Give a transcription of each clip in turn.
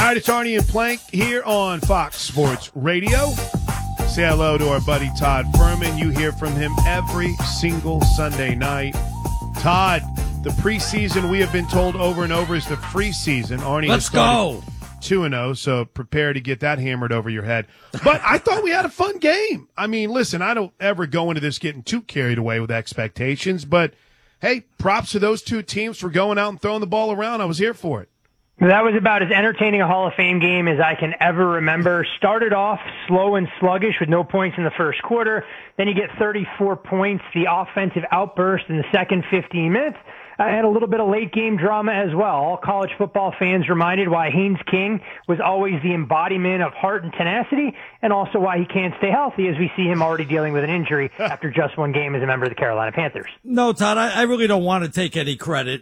right, it's Arnie and Plank here on Fox Sports Radio. Say hello to our buddy Todd Furman. You hear from him every single Sunday night. Todd, the preseason we have been told over and over is the free season. Arnie, let's go 2-0, so prepare to get that hammered over your head. But I thought we had a fun game. I mean, listen, I don't ever go into this getting too carried away with expectations, but hey, props to those two teams for going out and throwing the ball around. I was here for it. That was about as entertaining a Hall of Fame game as I can ever remember. Started off slow and sluggish with no points in the first quarter. Then you get 34 points, the offensive outburst in the second 15 minutes. And a little bit of late game drama as well. All college football fans reminded why Haynes King was always the embodiment of heart and tenacity, and also why he can't stay healthy, as we see him already dealing with an injury after just one game as a member of the Carolina Panthers. No, Todd, I really don't want to take any credit.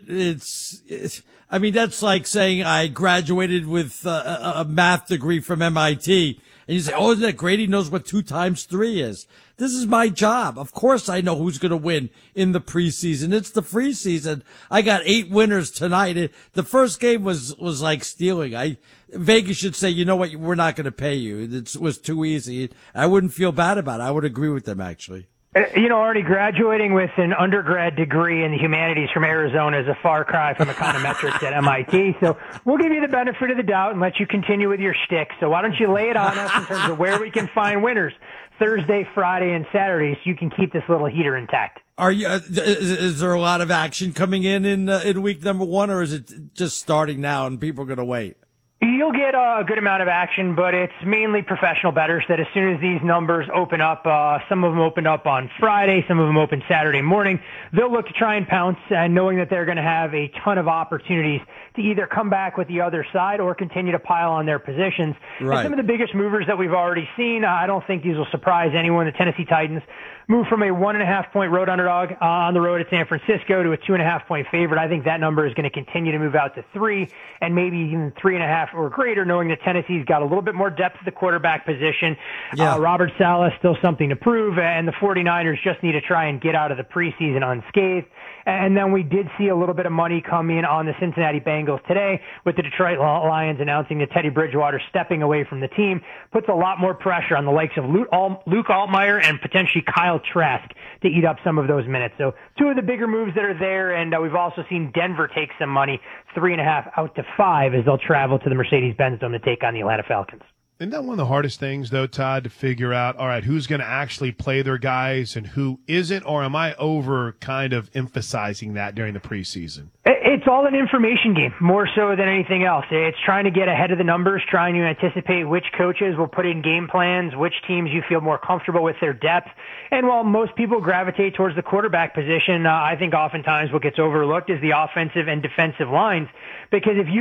I mean, that's like saying I graduated with a math degree from MIT. And you say, oh, isn't that great? He knows what 2 times 3 is. This is my job. Of course I know who's going to win in the preseason. It's the free season. I got 8 winners tonight. The first game was like stealing. Vegas should say, you know what? We're not going to pay you. It was too easy. I wouldn't feel bad about it. I would agree with them, actually. You know, already graduating with an undergrad degree in the humanities from Arizona is a far cry from econometrics at MIT. So we'll give you the benefit of the doubt and let you continue with your shtick. So why don't you lay it on us in terms of where we can find winners Thursday, Friday, and Saturday, so you can keep this little heater intact. Are you? Is there a lot of action coming in week number 1, or is it just starting now and people are going to wait? You'll get a good amount of action, but it's mainly professional bettors that as soon as these numbers open up, some of them opened up on Friday, some of them open Saturday morning, they'll look to try and pounce, and knowing that they're going to have a ton of opportunities to either come back with the other side or continue to pile on their positions. Right. And some of the biggest movers that we've already seen, I don't think these will surprise anyone. The Tennessee Titans moved from a 1.5-point road underdog on the road at San Francisco to a 2.5-point favorite. I think that number is going to continue to move out to 3 and maybe even 3.5 or greater, knowing that Tennessee's got a little bit more depth at the quarterback position. Yeah. Robert Saleh still something to prove, and the 49ers just need to try and get out of the preseason unscathed. And then we did see a little bit of money come in on the Cincinnati Bengals today with the Detroit Lions announcing that Teddy Bridgewater stepping away from the team. Puts a lot more pressure on the likes of Luke Altmaier and potentially Kyle Trask to eat up some of those minutes. So 2 of the bigger moves that are there, and we've also seen Denver take some money, 3.5 out to 5 as they'll travel to the Mercedes-Benz Dome to take on the Atlanta Falcons. Isn't that one of the hardest things, though, Todd, to figure out, all right, who's going to actually play their guys and who isn't? Or am I over kind of emphasizing that during the preseason? It's all an information game, more so than anything else. It's trying to get ahead of the numbers, trying to anticipate which coaches will put in game plans, which teams you feel more comfortable with their depth. And while most people gravitate towards the quarterback position, I think oftentimes what gets overlooked is the offensive and defensive lines. Because if you